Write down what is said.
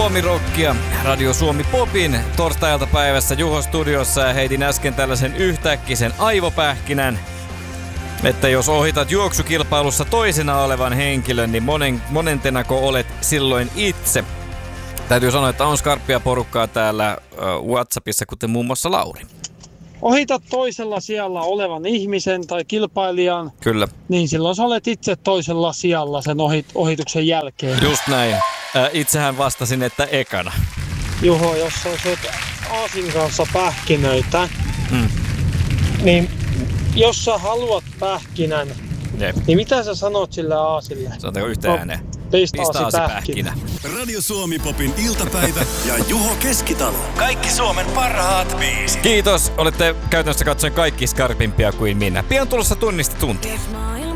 Suomi-rockia, Radio Suomi Popin torstai-iltapäivässä Juho studiossa ja heitin äsken tällaisen yhtäkkisen aivopähkinän, että jos ohitat juoksukilpailussa toisena olevan henkilön, niin monentenako olet silloin itse? Täytyy sanoa, että on skarppia porukkaa täällä WhatsAppissa, kuten muun muassa Lauri. Ohitat toisella sijalla olevan ihmisen tai kilpailijan, Kyllä. Niin silloin sä olet itse toisella sijalla sen ohituksen jälkeen. Just näin. Itsehän vastasin, että ekana. Juho, jos sä syöt aasin kanssa pähkinöitä, niin jos sä haluat pähkinän, niin mitä sä sanot sille aasille? Sanotaanko yhtä ääneen? Pistä aasi pähkinä. Radio Suomi Popin iltapäivä ja Juho Keskitalo. Kaikki Suomen parhaat biisit. Kiitos, olette käytännössä katsoen kaikki skarpimpia kuin minä. Pian tulossa tunnista tuntia.